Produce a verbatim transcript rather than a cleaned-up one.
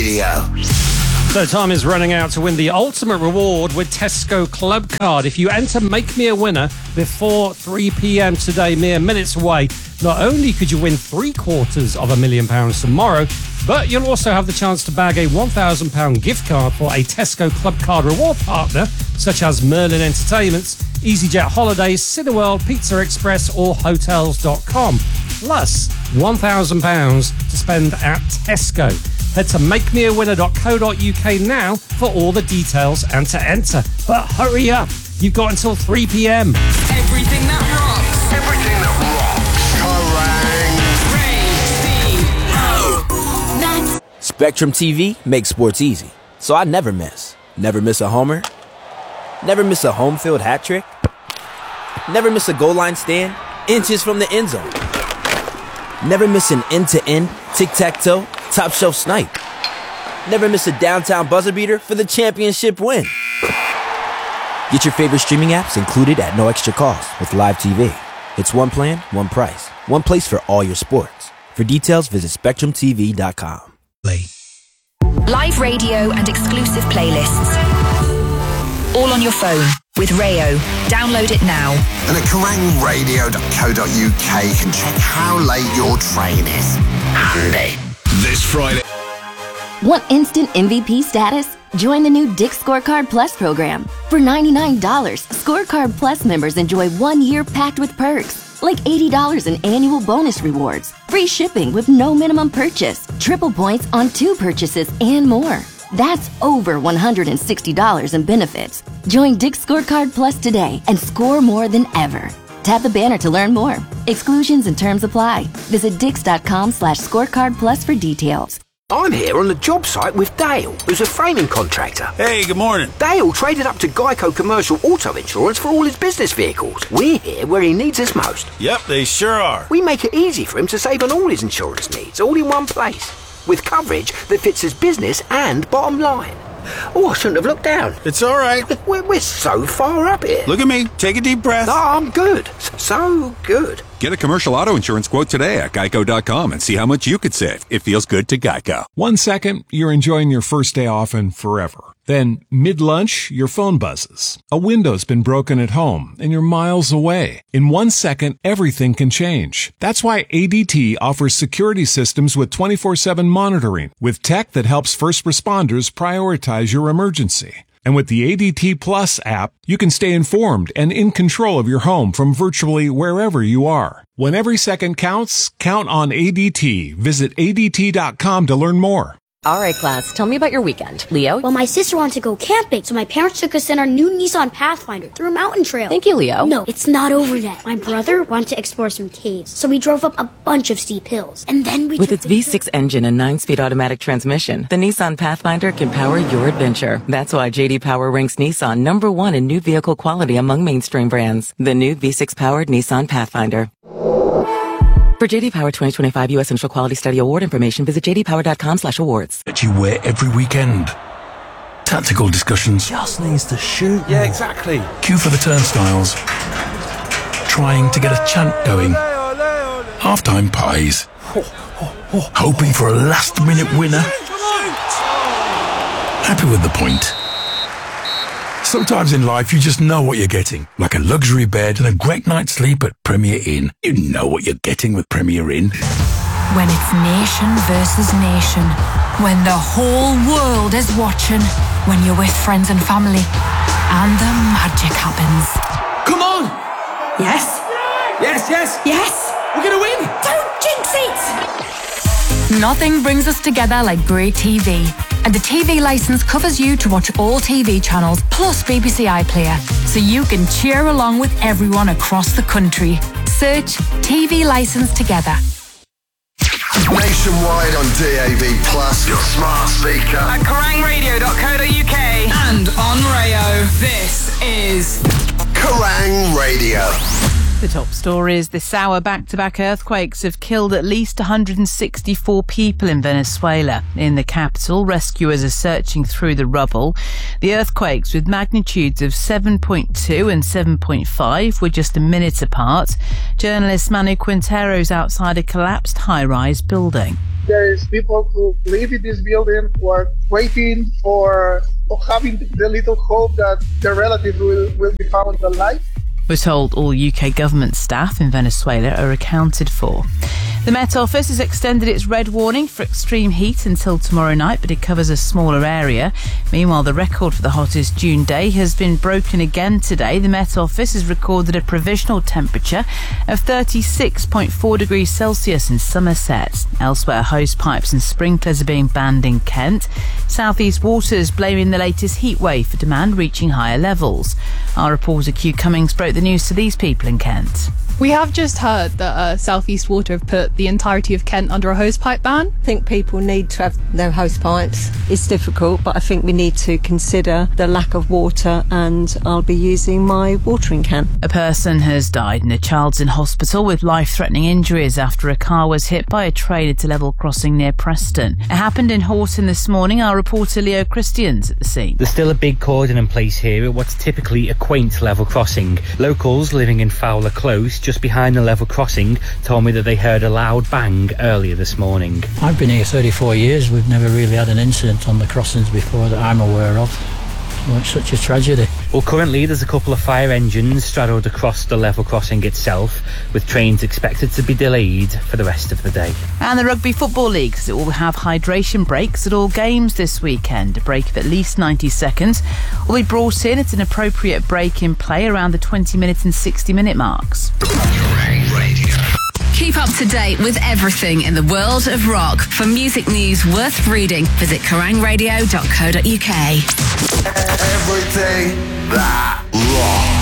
Radio. So time is running out to win the ultimate reward with Tesco Club Card. If you enter Make Me a Winner before three p.m. today, mere minutes away, not only could you win three quarters of a million pounds tomorrow, but you'll also have the chance to bag a one thousand pounds gift card for a Tesco Club Card reward partner, such as Merlin Entertainments, EasyJet Holidays, Cineworld, Pizza Express or Hotels dot com. Plus one thousand pounds to spend at Tesco. Head to make me a winner dot co dot uk now for all the details and to enter. But hurry up, you've got until three p.m. Everything that rocks. Everything that rocks. Kerrang! Spectrum T V makes sports easy, so I never miss. Never miss a homer. Never miss a home field hat trick. Never miss a goal line stand inches from the end zone. Never miss an end-to-end, tic-tac-toe, top-shelf snipe. Never miss a downtown buzzer beater for the championship win. Get your favorite streaming apps included at no extra cost with Live T V. It's one plan, one price, one place for all your sports. For details, visit spectrum t v dot com. Live radio and exclusive playlists. All on your phone with Rayo. Download it now. And at kerrang radio dot co dot uk you can check how late your train is. Handy. This Friday. Want instant M V P status? Join the new Dick's Scorecard Plus program. For ninety-nine dollars, Scorecard Plus members enjoy one year packed with perks, like eighty dollars in annual bonus rewards, free shipping with no minimum purchase, triple points on two purchases, and more. That's over one hundred sixty dollars in benefits. Join Dick's Scorecard Plus today and score more than ever. Tap the banner to learn more. Exclusions and terms apply. Visit dix.com slash scorecard plus for details. I'm here on the job site with Dale, who's a framing contractor. Hey, good morning. Dale traded up to Geico Commercial Auto Insurance for all his business vehicles. We're here where he needs us most. Yep, they sure are. We make it easy for him to save on all his insurance needs, all in one place, with coverage that fits his business and bottom line. Oh, I shouldn't have looked down. It's all right. We're, we're so far up here. Look at me. Take a deep breath. Oh, I'm good. So good. Get a commercial auto insurance quote today at geico dot com and see how much you could save. It feels good to Geico. One second, you're enjoying your first day off and forever. Then, mid-lunch, your phone buzzes. A window's been broken at home, and you're miles away. In one second, everything can change. That's why A D T offers security systems with twenty-four seven monitoring, with tech that helps first responders prioritize your emergency. And with the A D T Plus app, you can stay informed and in control of your home from virtually wherever you are. When every second counts, count on A D T. Visit A D T dot com to learn more. All right, class, tell me about your weekend. Leo? Well, my sister wanted to go camping, so my parents took us in our new Nissan Pathfinder through a mountain trail. Thank you, Leo. No, it's not over yet. My brother wanted to explore some caves, so we drove up a bunch of steep hills. And then we With its V six engine and nine-speed automatic transmission, the Nissan Pathfinder can power your adventure. That's why J D Power ranks Nissan number one in new vehicle quality among mainstream brands. The new V six-powered Nissan Pathfinder. For J D Power twenty twenty-five U S Initial Quality Study Award information, visit j d power dot com slash awards. That you wear every weekend. Tactical discussions. Just needs to shoot. Yeah, exactly. Queue for the turnstiles. Trying to get a chant going. Half-time pies. Hoping for a last-minute winner. Happy with the point. Sometimes in life, you just know what you're getting. Like a luxury bed and a great night's sleep at Premier Inn. You know what you're getting with Premier Inn. When it's nation versus nation. When the whole world is watching. When you're with friends and family. And the magic happens. Come on! Yes? Yes, yes! Yes! We're gonna win! Don't jinx it! Nothing brings us together like great T V. And the T V licence covers you to watch all T V channels plus B B C iPlayer, so you can cheer along with everyone across the country. Search T V licence together. Nationwide on D A B Plus, your smart speaker. At kerrang radio dot co dot uk and on Rayo. This is Kerrang Radio. The top stories this hour: back-to-back earthquakes have killed at least one hundred sixty-four people in Venezuela. In the capital, rescuers are searching through the rubble. The earthquakes, with magnitudes of seven point two and seven point five, were just a minute apart. Journalist Manu Quintero's outside a collapsed high-rise building. there is people who live in this building who are waiting for, or having the little hope that their relative will, will be found alive. We're told all U K government staff in Venezuela are accounted for. The Met Office has extended its red warning for extreme heat until tomorrow night, but it covers a smaller area. Meanwhile, the record for the hottest June day has been broken again today. The Met Office has recorded a provisional temperature of thirty-six point four degrees Celsius in Somerset. Elsewhere, hose pipes and sprinklers are being banned in Kent. South East Waters blaming the latest heat wave for demand reaching higher levels. Our reporter Q Cummings broke the news to these people in Kent. We have just heard that uh, South East Water have put the entirety of Kent under a hosepipe ban. I think people need to have their hosepipes. It's difficult, but I think we need to consider the lack of water, and I'll be using my watering can. A person has died and a child's in hospital with life-threatening injuries after a car was hit by a trailer at a level crossing near Preston. It happened in Horton this morning. Our reporter Leo Christians at the scene. There's still a big cordon in place here at what's typically a quaint level crossing. Locals living in Fowler Close, just behind the level crossing, told me that they heard a loud bang earlier this morning. I've been here thirty-four years. We've never really had an incident on the crossings before that I'm aware of. So it's such a tragedy. Well, currently there's a couple of fire engines straddled across the level crossing itself, with trains expected to be delayed for the rest of the day. And the Rugby Football Leagues will have hydration breaks at all games this weekend. A break of at least ninety seconds will be brought in at an appropriate break in play around the twenty minute and sixty minute marks. Keep up to date with everything in the world of rock. For music news worth reading, visit kerrang radio dot co dot uk. Everything that rocks.